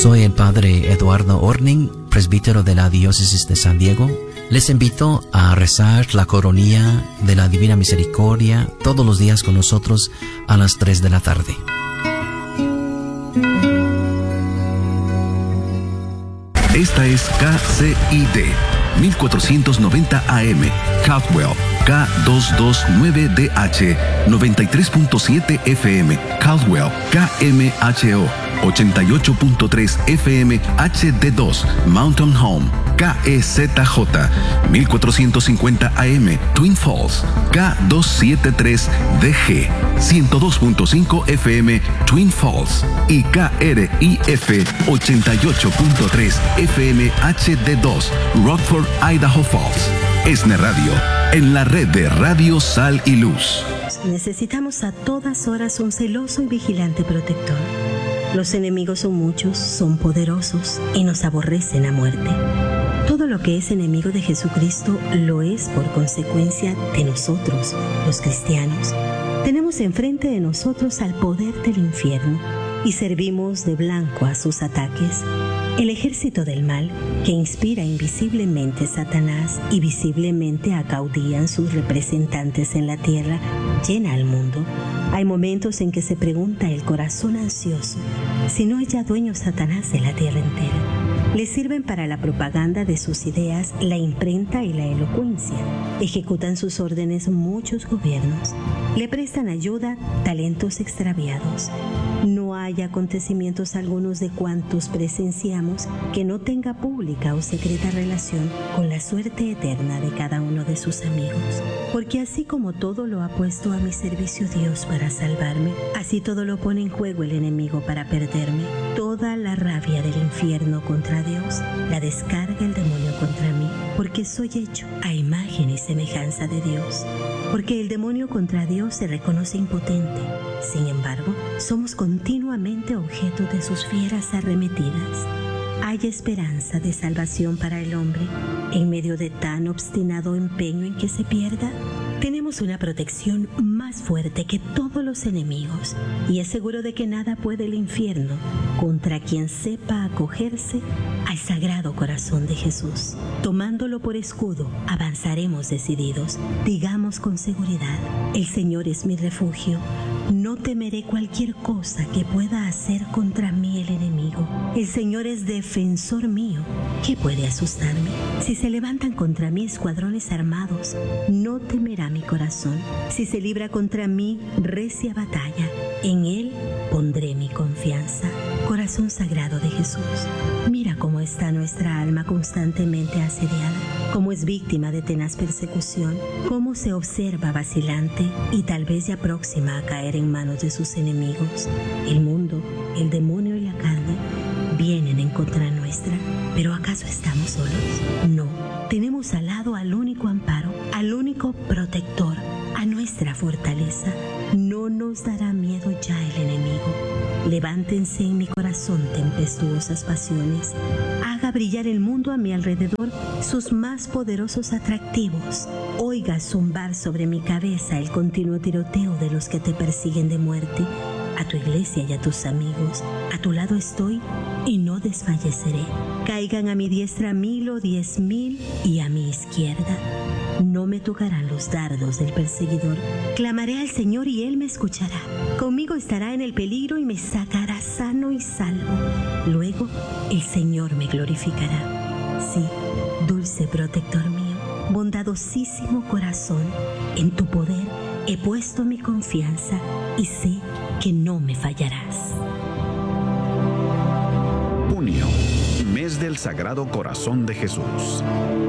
Soy el Padre Eduardo Orning, presbítero de la Diócesis de San Diego. Les invito a rezar la coronilla de la Divina Misericordia todos los días con nosotros a las 3 de la tarde. Esta es KCID 1490 AM, Caldwell, K229DH, 93.7 FM, Caldwell, KMHO, 88.3 FM HD2, Mountain Home, KEZJ, 1450 AM, Twin Falls, K273DG, 102.5 FM, Twin Falls, y KRIF, 88.3 FM HD2, Rockford, Idaho Falls. ESNE Radio, en la red de Radio Sal y Luz. Necesitamos a todas horas un celoso y vigilante protector. Los enemigos son muchos, son poderosos y nos aborrecen a muerte. Todo lo que es enemigo de Jesucristo lo es por consecuencia de nosotros, los cristianos. Tenemos enfrente de nosotros al poder del infierno y servimos de blanco a sus ataques. El ejército del mal, que inspira invisiblemente Satanás y visiblemente acaudillan sus representantes en la tierra, llena al mundo. Hay momentos en que se pregunta el corazón ansioso si no es ya dueño Satanás de la tierra entera. Le sirven para la propaganda de sus ideas la imprenta y la elocuencia. Ejecutan sus órdenes muchos gobiernos. Le prestan ayuda talentos extraviados. No hay acontecimientos algunos de cuantos presenciamos que no tenga pública o secreta relación con la suerte eterna de cada uno de sus amigos. Porque así como todo lo ha puesto a mi servicio Dios para salvarme, así todo lo pone en juego el enemigo para perderme. Toda la rabia del infierno contra Dios la descarga el demonio contra mí, porque soy hecho a imagen y semejanza de Dios. Porque el demonio contra Dios se reconoce impotente. Sin embargo, somos continuamente objeto de sus fieras arremetidas. ¿Hay esperanza de salvación para el hombre en medio de tan obstinado empeño en que se pierda? Tenemos una protección más fuerte que todos los enemigos y es seguro de que nada puede el infierno contra quien sepa acogerse al Sagrado Corazón de Jesús. Tomándolo por escudo, avanzaremos decididos. Digamos con seguridad: el Señor es mi refugio. No temeré cualquier cosa que pueda hacer contra mí el enemigo. El Señor es defensor mío. ¿Qué puede asustarme? Si se levantan contra mí escuadrones armados, no temerá mi corazón. Si se libra contra mí recia batalla, en Él pondré mi confianza. Corazón sagrado de Jesús, mira cómo está nuestra alma constantemente asediada, cómo es víctima de tenaz persecución, cómo se observa vacilante y tal vez ya próxima a caer en manos de sus enemigos. El mundo, el demonio y la carne vienen en contra nuestra, pero ¿acaso estamos solos? No, tenemos al lado al único amparo, al único protector, a nuestra fortaleza. No nos dará miedo ya el enemigo. Levántense en mi corazón tempestuosas pasiones. Haga brillar el mundo a mi alrededor sus más poderosos atractivos. Oiga zumbar sobre mi cabeza el continuo tiroteo de los que te persiguen de muerte. A tu iglesia y a tus amigos, a tu lado estoy y no desfalleceré. Caigan a mi diestra 1000 o 10,000 y a mi izquierda. No me tocarán los dardos del perseguidor. Clamaré al Señor y Él me escuchará. Conmigo estará en el peligro y me sacará sano y salvo. Luego el Señor me glorificará. Sí, dulce protector mío, bondadosísimo corazón, en tu poder he puesto mi confianza y sé que no me fallarás. Junio, mes del Sagrado Corazón de Jesús.